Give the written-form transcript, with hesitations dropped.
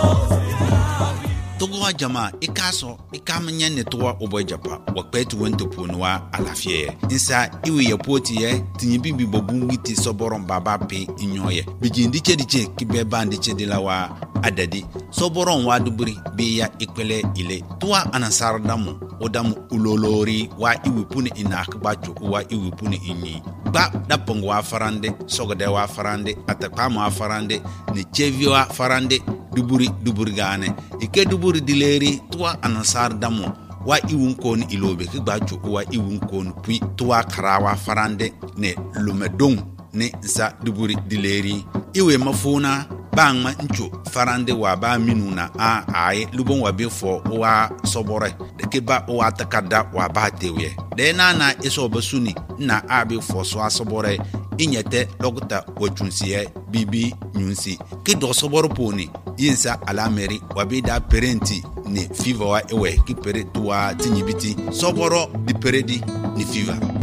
Togo jama ikaso ikamnya netwa obojapa wakpetu wento ponwa alafie insa iwi yapoti ye tinyibibi bobungiti soboron baba pe inyoye bijindi chediche kibe bandi chedilawa adadi soboron wa duburi biya ikwele ile tuwa anasar damu odamu ulolori wa iwipuni inakbacho wa iwipuni inyi ba dapongo wa farande sogode wa farande atakama wa farande ni chevi wa farande duburi gane ike duburi dileri tuwa anasar damu wa iwunkon ilobe kigbacho wa iwunkon pui tuwa karawa farande ne lumedong ne za duburi dileri iwe mafuna bangma ncho farande wa ba minuna ai lubon wa befo wa sobore de ke ba wa takada wa ba tewe de na eso basuni na abi fo so asobore inyete lokuta wachunsiye bibi nyunsi ke do soboro poni yinsa alameri wa bida parenti ni fever wa ewe ki pere tuwa tinyibiti soboro di peredi ni fever